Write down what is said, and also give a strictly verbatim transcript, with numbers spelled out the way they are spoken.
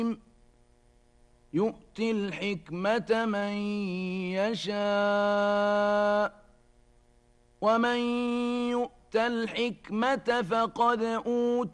يؤتي الحكمة من يشاء ومن يؤت الحكمة فقد أوتي